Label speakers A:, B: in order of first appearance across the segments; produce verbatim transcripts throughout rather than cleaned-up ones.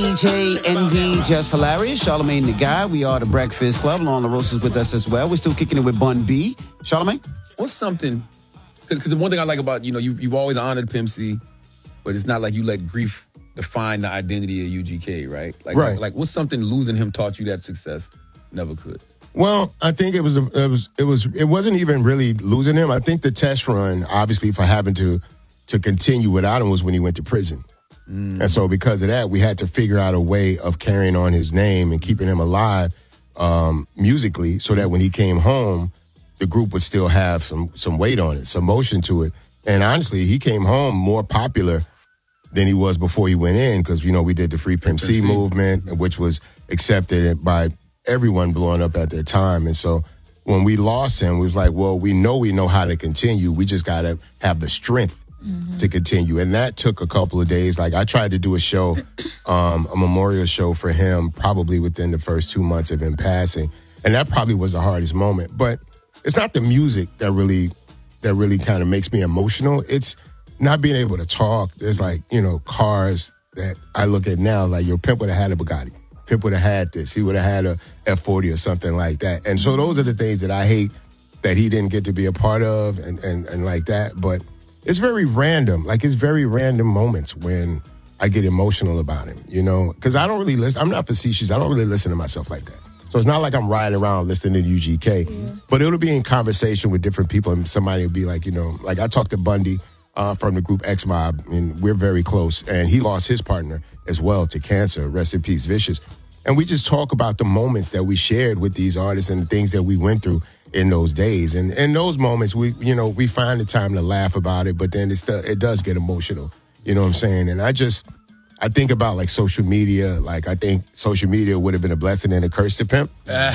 A: D J Envy, Just Hilarious, Charlamagne the Guy. We are the Breakfast Club. Lauren LaRosa is with us as well. We're still kicking it with Bun B. Charlamagne?
B: What's something, because the one thing I like about, you know, you, you've always honored Pimp C, but it's not like you let grief define the identity of U G K, right? Like,
C: right.
B: Like, like, what's something losing him taught you that success never could?
C: Well, I think it was a, it was it was it wasn't even really losing him. I think the test run, obviously, for having to to continue without him was when he went to prison. Mm. And so because of that, we had to figure out a way of carrying on his name and keeping him alive um, musically so that when he came home, the group would still have some some weight on it, some motion to it. And honestly, he came home more popular than he was before he went in because, you know, we did the Free Pimp C movement, which was accepted by everyone blowing up at that time. And so when we lost him, we was like, well, we know we know how to continue. We just got to have the strength mm-hmm. to continue. And that took a couple of days. Like I tried to do a show, um, a memorial show for him probably within the first two months of him passing. And that probably was the hardest moment. But it's not the music that really, that really kind of makes me emotional. It's not being able to talk. There's like, you know, cars that I look at now, like your Pimp would have had a Bugatti. Pimp would have had this. He would have had a F forty or something like that. And so those are the things that I hate that he didn't get to be a part of and, and, and like that. But it's very random. Like it's very random moments when I get emotional about him, you know, because I don't really listen. I'm not facetious. I don't really listen to myself like that. So it's not like I'm riding around listening to U G K, yeah. but it'll be in conversation with different people. And somebody will be like, you know, like I talked to Bundy uh, from the group X Mob, and we're very close. And he lost his partner as well to cancer. Rest in peace, Vicious. And we just talk about the moments that we shared with these artists and the things that we went through in those days. And in those moments, we, you know, we find the time to laugh about it, but then it's the, it does get emotional. You know what I'm saying? And I just, I think about like social media. Like I think social media would have been a blessing and a curse to Pimp,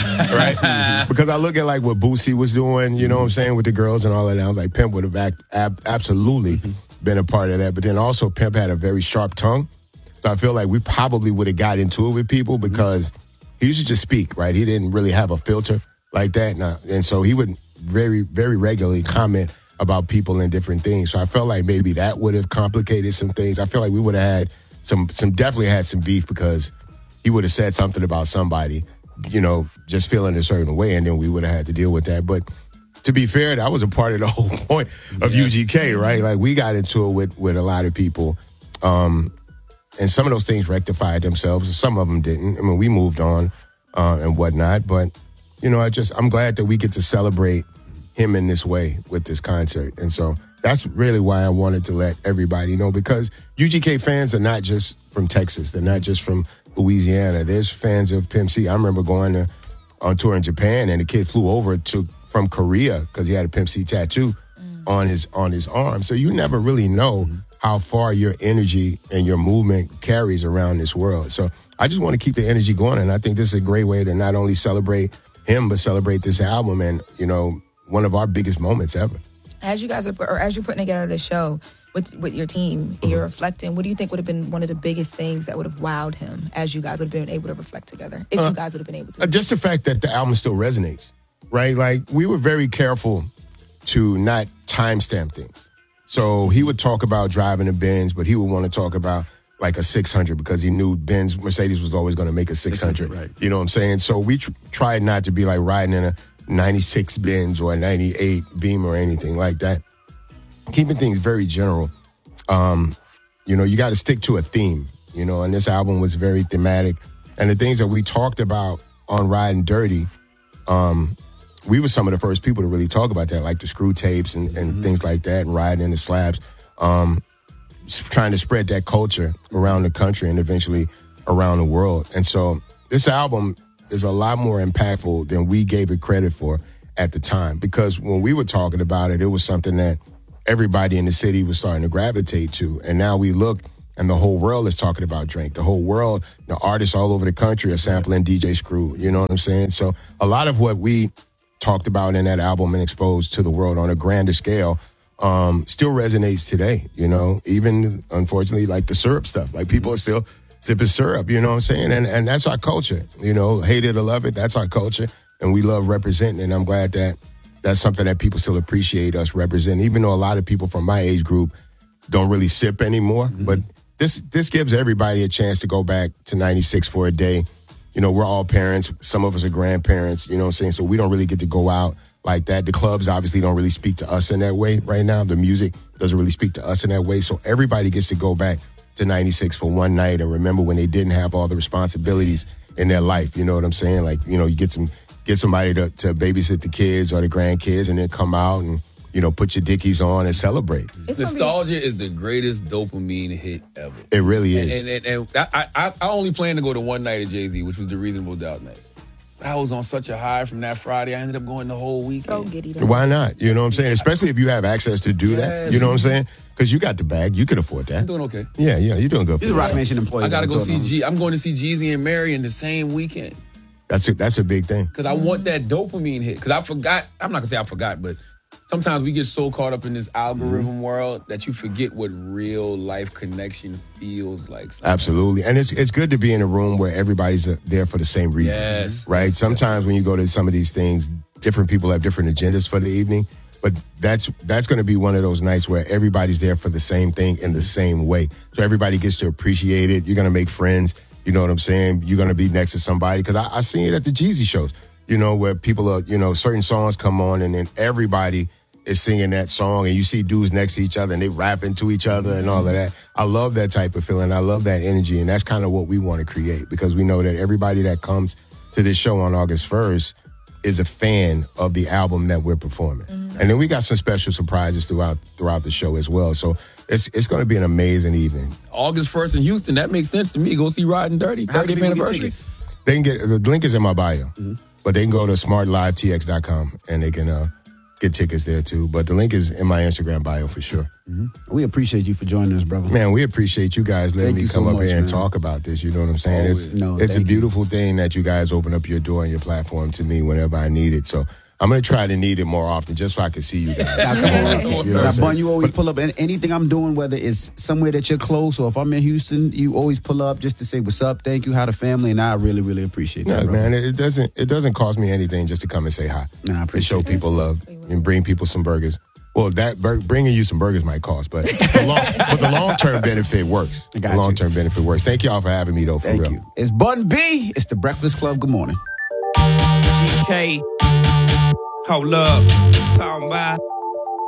C: right? Because I look at like what Boosie was doing, you know what I'm saying, with the girls and all of that. I'm like, Pimp would have act, ab- absolutely been a part of that. But then also Pimp had a very sharp tongue. So I feel like we probably would have got into it with people because he used to just speak, right? He didn't really have a filter like that. Now, and so he would very, very regularly comment about people and different things. So I felt like maybe that would have complicated some things. I feel like we would have had some, some definitely had some beef because he would have said something about somebody, you know, just feeling a certain way, and then we would have had to deal with that. But to be fair, that was a part of the whole point of yes. U G K, right? Like we got into it with, with a lot of people. Um, And some of those things rectified themselves. Some of them didn't. I mean, we moved on uh, and whatnot. But, you know, I just, I'm glad that we get to celebrate him in this way with this concert. And so that's really why I wanted to let everybody know, because U G K fans are not just from Texas. They're not just from Louisiana. There's fans of Pimp C. I remember going to, on tour in Japan, and the kid flew over to from Korea because he had a Pimp C tattoo mm. on his on his arm. So you never really know mm. how far your energy and your movement carries around this world. So I just want to keep the energy going, and I think this is a great way to not only celebrate him, but celebrate this album and, you know, one of our biggest moments ever.
D: As you guys are, or as you're putting together the show with, with your team, and mm-hmm. you're reflecting, what do you think would have been one of the biggest things that would have wowed him as you guys would have been able to reflect together, if uh, you guys would have been able to?
C: Just the fact that the album still resonates, right? Like, we were very careful to not timestamp things. So he would talk about driving a Benz, but he would want to talk about like a six hundred because he knew Benz, Mercedes was always going to make a six hundred. Right. You know what I'm saying? So we tr- tried not to be like riding in a ninety-six Benz or a ninety-eight Beamer or anything like that. Keeping things very general. Um, you know, you got to stick to a theme, you know, and this album was very thematic. And the things that we talked about on Riding Dirty, um, we were some of the first people to really talk about that, like the screw tapes and, and mm-hmm. things like that, and riding in the slabs, um, trying to spread that culture around the country and eventually around the world. And so this album is a lot more impactful than we gave it credit for at the time, because when we were talking about it, it was something that everybody in the city was starting to gravitate to. And now we look and the whole world is talking about Drink. The whole world, the artists all over the country are sampling D J Screw. You know what I'm saying? So a lot of what we talked about in that album and exposed to the world on a grander scale um, still resonates today, you know, even unfortunately like the syrup stuff, like people are still sipping syrup, you know what I'm saying? And and that's our culture, you know, hate it or love it, that's our culture. And we love representing, and I'm glad that that's something that people still appreciate us representing, even though a lot of people from my age group don't really sip anymore, mm-hmm. but this this gives everybody a chance to go back to ninety-six for a day. You know, we're all parents. Some of us are grandparents, you know what I'm saying? So we don't really get to go out like that. The clubs obviously don't really speak to us in that way right now. The music doesn't really speak to us in that way. So everybody gets to go back to ninety-six for one night and remember when they didn't have all the responsibilities in their life. You know what I'm saying? Like, you know, you get some get somebody to, to babysit the kids or the grandkids and then come out and, you know, put your dickies on and celebrate.
D: It's gonna be-
B: Nostalgia is the greatest dopamine hit ever.
C: It really is.
B: And, and, and, and I, I, I only planned to go to one night at Jay-Z, which was the Reasonable Doubt night. But I was on such a high from that Friday, I ended up going the whole weekend.
D: So giddy. though.
C: Why not? You know what I'm saying? Especially if you have access to do that.
B: Yes.
C: You know what I'm saying? Because you got the bag. You can afford that.
B: I'm doing okay.
C: Yeah, yeah, you're doing good. For
A: He's a Rock
C: yourself.
A: Nation employee.
B: I got to go
A: though,
B: see
A: so-
B: G. I'm going to see Jeezy and Mary in the same weekend.
C: That's a, that's a big thing.
B: Because I want that dopamine hit. Because I forgot, I'm not going to say I forgot, but sometimes we get so caught up in this algorithm
C: Mm-hmm.
B: world that you forget what real life connection feels like.
C: Absolutely. And it's it's good to be in a room where everybody's uh, there for the same reason.
B: Yes.
C: Right? Sometimes when you go to some of these things, different people have different agendas for the evening. But that's that's going to be one of those nights where everybody's there for the same thing in the same way. So everybody gets to appreciate it. You're going to make friends. You know what I'm saying? You're going to be next to somebody. Because I, I seen it at the Jeezy shows, you know, where people are, you know, certain songs come on and then everybody is singing that song and you see dudes next to each other and they rapping to each other and all of that. I love that type of feeling. I love that energy. And that's kind of what we want to create because we know that everybody that comes to this show on August first is a fan of the album that we're performing. Mm-hmm. And then we got some special surprises throughout throughout the show as well. So it's it's going to be an amazing evening.
B: August first in Houston, that makes sense to me. Go see Riding Dirty,
A: How can
B: thirtieth
A: people get
B: anniversary.
A: tickets?
C: They can get the link is in my bio, mm-hmm. but they can go to smart live t x dot com and they can uh, get tickets there too. But the link is in my Instagram bio for sure.
A: Mm-hmm. We appreciate you for joining us, brother.
C: Man, we appreciate you guys letting
A: Thank
C: me
A: you
C: come
A: so
C: up
A: much,
C: here and
A: man.
C: talk about this. You know what I'm saying?
B: Always.
C: It's
A: No,
C: it's a
A: thank you.
C: beautiful thing that you guys open up your door and your platform to me whenever I need it. So I'm going to try to need it more often just so I can see you guys.
A: Now, come on.
C: You know what
A: Now,
C: I'm saying?
A: Bun, you always pull up. And anything I'm doing, whether it's somewhere that you're close or if I'm in Houston, you always pull up just to say what's up, thank you, how the family, and I really, really appreciate
C: Yeah,
A: that, brother.
C: man, it it doesn't it doesn't cost me anything just to come and say hi.
A: Nah, I
C: and
A: appreciate
C: show
A: that.
C: people love and bring people some burgers. Well, that bur- bringing you some burgers might cost, but the long, but the long term benefit works.
A: I got
C: The
A: you.
C: long term benefit works. Thank y'all for having me though. For
A: Thank
C: real.
A: you. It's Bun B. It's the Breakfast Club. Good morning.
E: G K, hold up, talking about